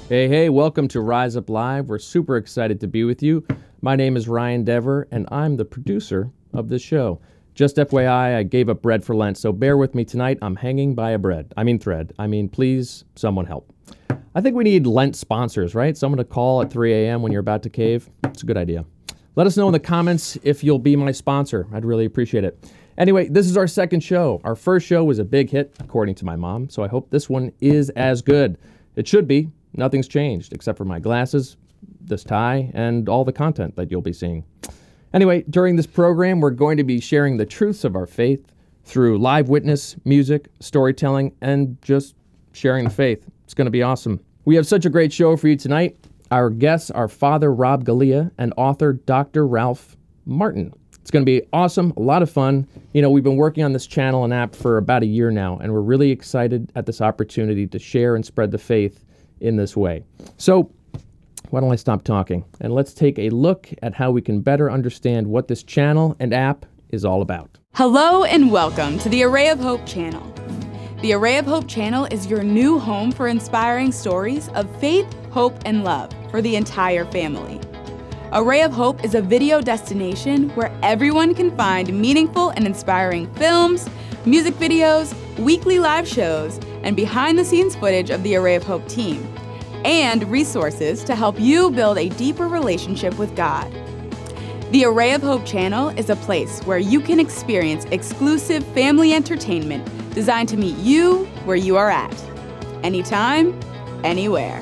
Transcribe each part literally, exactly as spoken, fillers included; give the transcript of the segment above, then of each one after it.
Hey, hey, welcome to Rise Up Live. We're super excited to be with you. My name is Ryan Dever, and I'm the producer of this show. Just F Y I, I gave up bread for Lent, so bear with me tonight. I'm hanging by a bread. I mean thread. I mean, please, someone help. I think we need Lent sponsors, right? Someone to call at three a.m. when you're about to cave. It's a good idea. Let us know in the comments if you'll be my sponsor. I'd really appreciate it. Anyway, this is our second show. Our first show was a big hit, according to my mom, so I hope this one is as good. It should be. Nothing's changed, except for my glasses, this tie, and all the content that you'll be seeing. Anyway, during this program, we're going to be sharing the truths of our faith through live witness, music, storytelling, and just sharing the faith. It's going to be awesome. We have such a great show for you tonight. Our guests are Father Rob Galea and author Doctor Ralph Martin. It's going to be awesome, a lot of fun. You know, we've been working on this channel and app for about a year now, and we're really excited at this opportunity to share and spread the faith in this way. So, why don't I stop talking and let's take a look at how we can better understand what this channel and app is all about. Hello and welcome to the Array of Hope channel. The Array of Hope channel is your new home for inspiring stories of faith, hope, and love for the entire family. Array of Hope is a video destination where everyone can find meaningful and inspiring films, music videos, weekly live shows, and behind-the-scenes footage of the Array of Hope team, and resources to help you build a deeper relationship with God. The Array of Hope channel is a place where you can experience exclusive family entertainment designed to meet you where you are at, anytime, anywhere.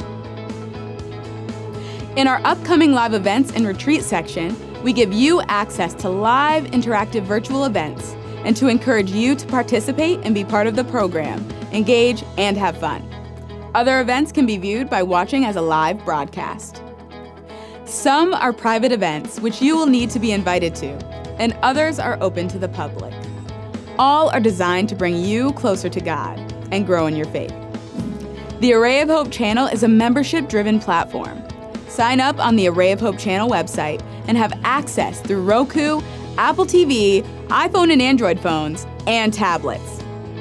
In our upcoming live events and retreat section, we give you access to live interactive virtual events and to encourage you to participate and be part of the program, engage, and have fun. Other events can be viewed by watching as a live broadcast. Some are private events which you will need to be invited to, and others are open to the public. All are designed to bring you closer to God and grow in your faith. The Array of Hope channel is a membership-driven platform. Sign up on the Array of Hope channel website and have access through Roku, Apple T V, iPhone and Android phones, and tablets.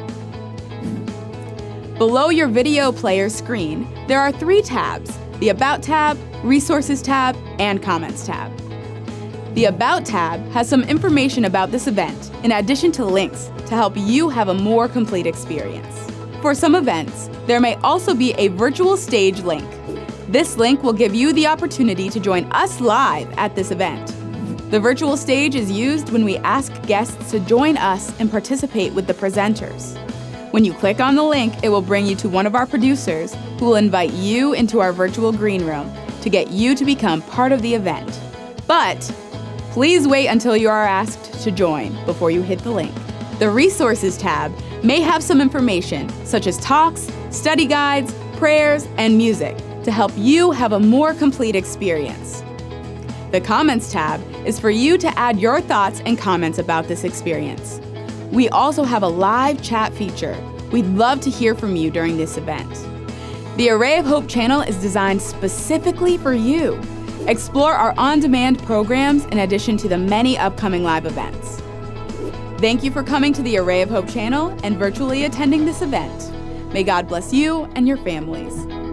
Below your video player screen, there are three tabs: the About tab, Resources tab, and Comments tab. The About tab has some information about this event, in addition to links to help you have a more complete experience. For some events, there may also be a virtual stage link. This link will give you the opportunity to join us live at this event. The virtual stage is used when we ask guests to join us and participate with the presenters. When you click on the link, it will bring you to one of our producers who will invite you into our virtual green room to get you to become part of the event. But please wait until you are asked to join before you hit the link. The Resources tab may have some information such as talks, study guides, prayers, and music to help you have a more complete experience. The Comments tab is for you to add your thoughts and comments about this experience. We also have a live chat feature. We'd love to hear from you during this event. The Array of Hope channel is designed specifically for you. Explore our on-demand programs in addition to the many upcoming live events. Thank you for coming to the Array of Hope channel and virtually attending this event. May God bless you and your families.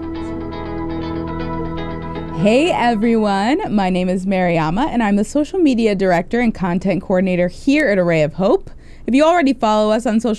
Hey everyone, my name is Mariama and I'm the social media director and content coordinator here at Array of Hope. If you already follow us on social